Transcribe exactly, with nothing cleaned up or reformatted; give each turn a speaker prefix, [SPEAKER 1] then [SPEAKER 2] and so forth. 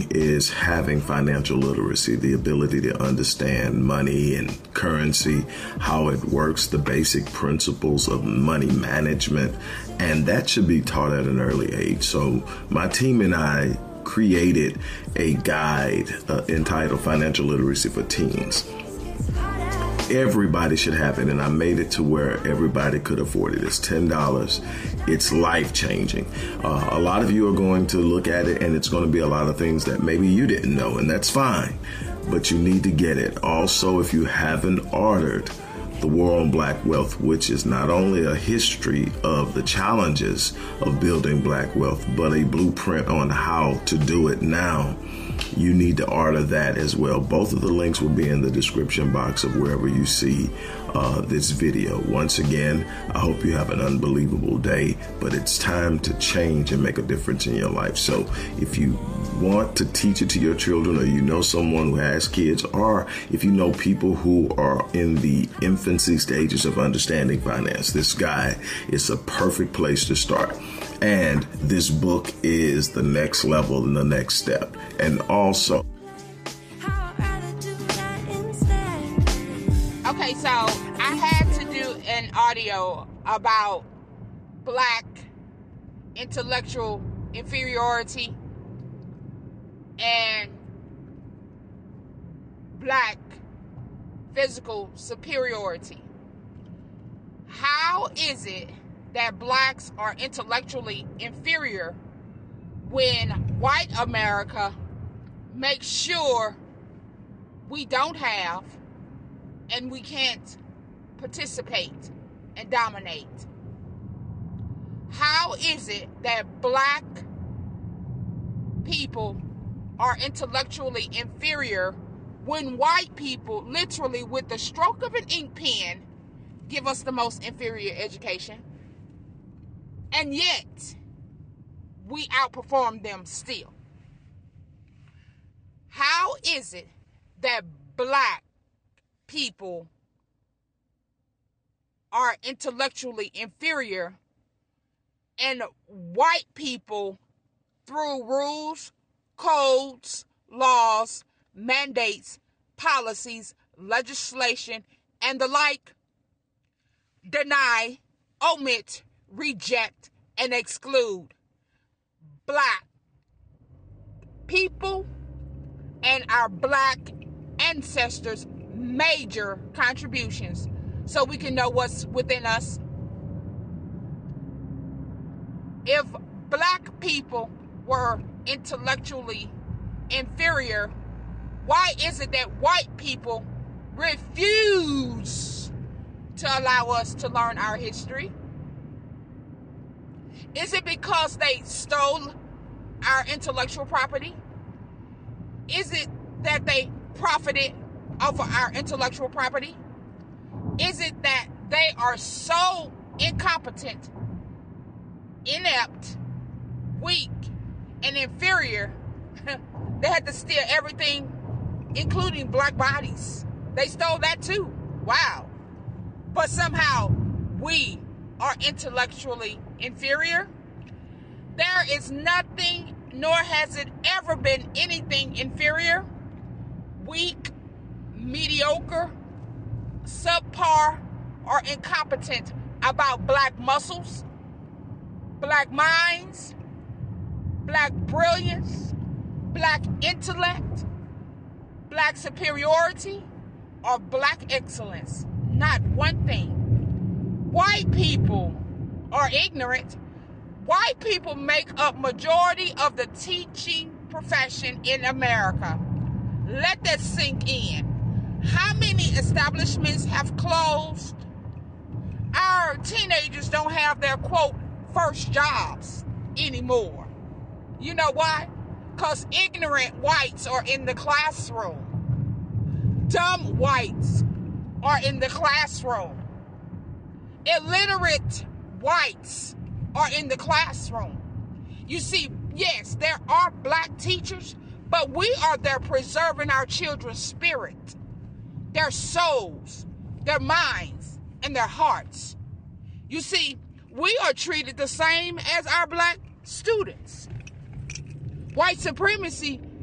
[SPEAKER 1] thing is having financial literacy, the ability to understand money and currency, how it works, the basic principles of money management, and that should be taught at an early age. So my team and I created a guide uh, entitled Financial Literacy for Teens. Everybody should have it, and I made it to where everybody could afford it. It's ten dollars. It's life-changing. Uh, a lot of you are going to look at it, and it's going to be a lot of things that maybe you didn't know, and that's fine, but you need to get it. Also, if you haven't ordered The War on Black Wealth, which is not only a history of the challenges of building black wealth, but a blueprint on how to do it now, you need to order that as well. Both of the links will be in the description box of wherever you see uh, this video. Once again, I hope you have an unbelievable day, but it's time to change and make a difference in your life. So if you want to teach it to your children, or you know someone who has kids, or if you know people who are in the infancy stages of understanding finance, this guy is a perfect place to start. And this book is the next level and the next step. And also,
[SPEAKER 2] okay, so I had to do an audio about black intellectual inferiority and black physical superiority. How is it that blacks are intellectually inferior when white America makes sure we don't have and we can't participate and dominate? How is it that black people are intellectually inferior when white people, literally with the stroke of an ink pen, give us the most inferior education? And yet, we outperform them still. How is it that black people are intellectually inferior and white people, through rules, codes, laws, mandates, policies, legislation, and the like, deny, omit, reject, and exclude black people and our black ancestors' major contributions so we can know what's within us? If black people were intellectually inferior, why is it that white people refuse to allow us to learn our history? Is it because they stole our intellectual property? Is it that they profited off of our intellectual property? Is it that they are so incompetent, inept, weak, and inferior, they had to steal everything, including black bodies? They stole that too. Wow. But somehow we are intellectually inferior. There is nothing, nor has it ever been anything inferior, weak, mediocre, subpar, or incompetent about black muscles, black minds, black brilliance, black intellect, black superiority, or black excellence. Not one thing. White people are ignorant. White people make up majority of the teaching profession in America. Let that sink in. How many establishments have closed? Our teenagers don't have their, quote, first jobs anymore. You know why? Because ignorant whites are in the classroom. Dumb whites are in the classroom. Illiterate whites are in the classroom. You see, yes, there are black teachers, but we are there preserving our children's spirit, their souls, their minds, and their hearts. You see, we are treated the same as our black students. White supremacy